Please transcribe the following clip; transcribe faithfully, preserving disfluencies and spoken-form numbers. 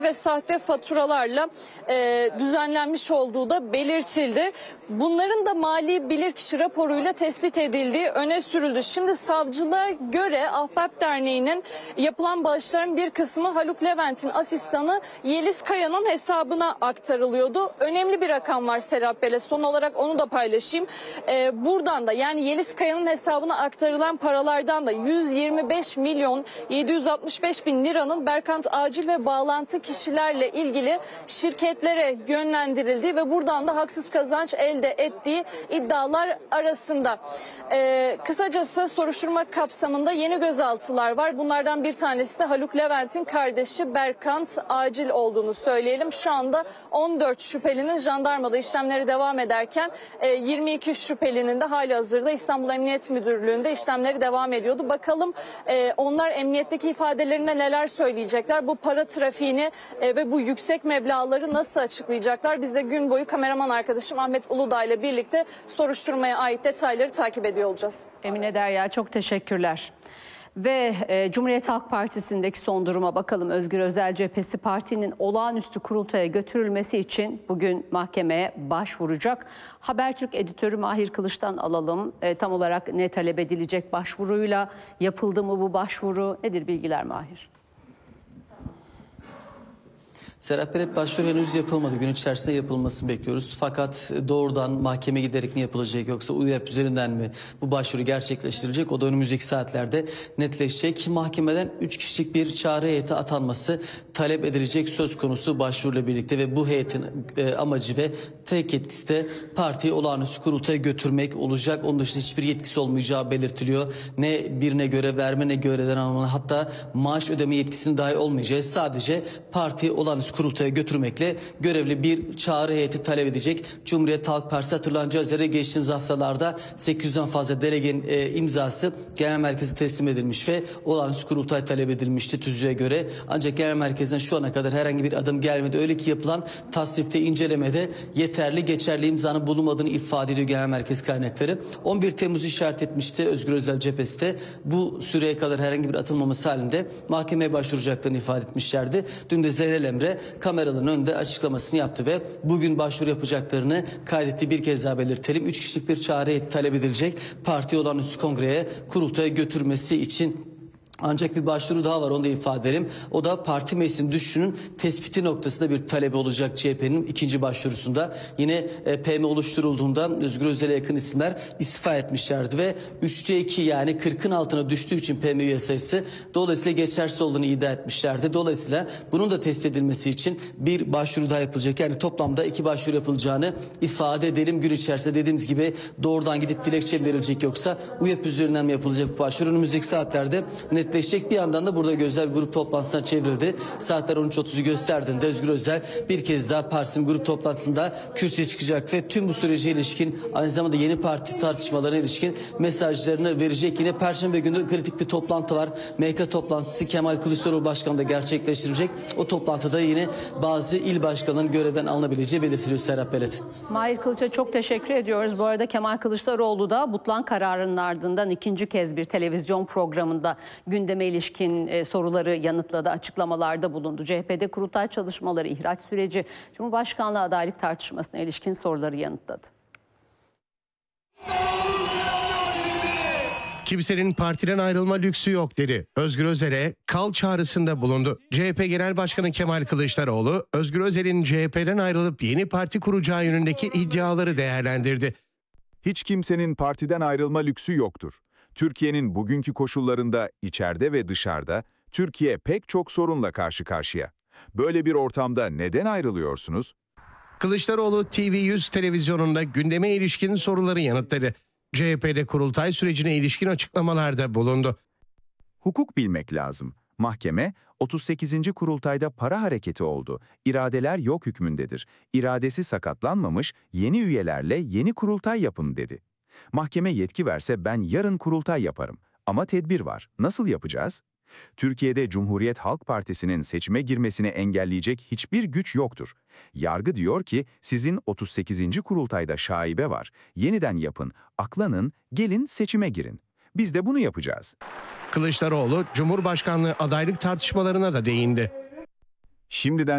ve sahte faturalarla e, düzenlenmiş olduğu da belirtildi. Bunların da mali bilirkişi raporuyla tespit edildiği öne sürüldü. Şimdi savcılığa göre Ahbap Derneği'nin yapılan bağışların bir kısmı Haluk Levent'in asistanı Yeliz Kaya'nın hesabına aktarılıyordu. Önemli bir rakam var Serap Bey'le. Son olarak onu da paylaşayım. E, buradan da yani Yeliz Kaya'nın hesabına aktarılan paralardan da yüz yirmi beş milyon yedi yüz altmış beş bin liranın Berkant Acil ve bağlantı kişilerle ilgili şirketlere yönlendirildiği ve buradan da haksız kazanç elde ettiği iddialar arasında. Ee, kısacası soruşturma kapsamında yeni gözaltılar var. Bunlardan bir tanesi de Haluk Levent'in kardeşi Berkant Acil olduğunu söyleyelim. Şu anda on dört şüphelinin jandarmada işlemleri devam ederken e, yirmi iki şüphelinin de halihazırda İstanbul Emniyet Müdürlüğü'nde işlemleri devam ediyordu. Bakalım e, onlar emniyetteki ifadelerine neler söyleyecekler? Bu para trafiğini e, ve bu yüksek meblağları nasıl açıklayacaklar? Biz de gün boyu kameraman arkadaşım Ahmet Uludağ ile birlikte soruşturmaya ait detayları takip ediyor olacağız. Emine Derya, çok teşekkürler. Ve e, Cumhuriyet Halk Partisi'ndeki son duruma bakalım. Özgür Özel cephesi partinin olağanüstü kurultaya götürülmesi için bugün mahkemeye başvuracak. Habertürk editörü Mahir Kılıç'tan alalım. E, tam olarak ne talep edilecek başvuruyla? Yapıldı mı bu başvuru? Nedir bilgiler Mahir? Serap Beret başvuru henüz yapılmadı. Gün içerisinde yapılmasını bekliyoruz. Fakat doğrudan mahkeme giderek mi yapılacak yoksa U Y A P üzerinden mi bu başvuru gerçekleştirilecek? O da önümüzdeki saatlerde netleşecek. Mahkemeden üç kişilik bir çağrı heyeti atanması talep edilecek söz konusu başvuruyla birlikte ve bu heyetin e, amacı ve tek yetkisi de partiyi olağanüstü kurultaya götürmek olacak. Onun dışında hiçbir yetkisi olmayacağı belirtiliyor. Ne birine göre verme ne görevden alma, hatta maaş ödeme yetkisinin dahi olmayacağı, sadece partiyi olağanüstü kurultaya götürmekle görevli bir çağrı heyeti talep edecek. Cumhuriyet Halk Partisi hatırlanacağı üzere geçtiğimiz haftalarda sekiz yüzden fazla delegenin e, imzası genel merkeze teslim edilmiş ve olağanüstü kurultay talep edilmişti tüzüğe göre. Ancak genel merkezden şu ana kadar herhangi bir adım gelmedi. Öyle ki yapılan tasnifte, incelemede yeterli geçerli imzanın bulunmadığını ifade ediyor genel merkez kaynakları. on bir Temmuz'u işaret etmişti Özgür Özel cephesi de. Bu süreye kadar herhangi bir atılmaması halinde mahkemeye başvuracaklarını ifade etmişlerdi. Dün de Zeynel Emre kameraların önünde açıklamasını yaptı ve bugün başvuru yapacaklarını kaydetti. Bir kez daha belirtelim. Üç kişilik bir çağrı heyeti talep edilecek. Parti olağanüstü kongreye kurultaya götürmesi için. Ancak bir başvuru daha var, onu da ifade edelim. O da parti meclisinin düşüşünün tespiti noktasında bir talebi olacak C H P'nin ikinci başvurusunda. Yine e, P M oluşturulduğunda Özgür Özel'e yakın isimler istifa etmişlerdi ve üçte iki yani kırkın altına düştüğü için P M üye sayısı dolayısıyla geçersiz olduğunu iddia etmişlerdi. Dolayısıyla bunun da tespit edilmesi için bir başvuru daha yapılacak. Yani toplamda iki başvuru yapılacağını ifade edelim. Gün içerisinde dediğimiz gibi doğrudan gidip dilekçe mi verilecek yoksa U Y A P üzerinden mi yapılacak bu başvuru? Önümüzdeki saatlerde net netleşecek. Bir yandan da burada gözler grup toplantısına çevrildi. Saatler on üç otuzu gösterdiğinde Özgür Özel bir kez daha partisinin grup toplantısında kürsüye çıkacak ve tüm bu sürece ilişkin, aynı zamanda yeni parti tartışmalarına ilişkin mesajlarını verecek. Yine Perşembe günü kritik bir toplantı var. M K toplantısı Kemal Kılıçdaroğlu Başkanı'nda gerçekleştirecek. O toplantıda yine bazı il başkanlarının görevden alınabileceği belirtiliyor Serap Belet. Mahir Kılıç'a çok teşekkür ediyoruz. Bu arada Kemal Kılıçdaroğlu da Butlan kararının ardından ikinci kez bir televizyon programında gündeme ilişkin e, soruları yanıtladı, açıklamalarda bulundu. C H P'de kurultay çalışmaları, ihraç süreci, Cumhurbaşkanlığı adaylık tartışmasına ilişkin soruları yanıtladı. Kimsenin partiden ayrılma lüksü yok dedi. Özgür Özel'e kal çağrısında bulundu. C H P Genel Başkanı Kemal Kılıçdaroğlu, Özgür Özel'in C H P'den ayrılıp yeni parti kuracağı yönündeki iddiaları değerlendirdi. Hiç kimsenin partiden ayrılma lüksü yoktur. Türkiye'nin bugünkü koşullarında içeride ve dışarıda Türkiye pek çok sorunla karşı karşıya. Böyle bir ortamda neden ayrılıyorsunuz? Kılıçdaroğlu T V yüz televizyonunda gündeme ilişkin soruları yanıtladı. C H P'de kurultay sürecine ilişkin açıklamalarda bulundu. Hukuk bilmek lazım. Mahkeme otuz sekizinci kurultayda para hareketi oldu. İradeler yok hükmündedir. İradesi sakatlanmamış yeni üyelerle yeni kurultay yapın dedi. Mahkeme yetki verse ben yarın kurultay yaparım. Ama tedbir var. Nasıl yapacağız? Türkiye'de Cumhuriyet Halk Partisi'nin seçime girmesini engelleyecek hiçbir güç yoktur. Yargı diyor ki sizin otuz sekizinci kurultayda şaibe var. Yeniden yapın, aklanın, gelin seçime girin. Biz de bunu yapacağız. Kılıçdaroğlu Cumhurbaşkanlığı adaylık tartışmalarına da değindi. Şimdiden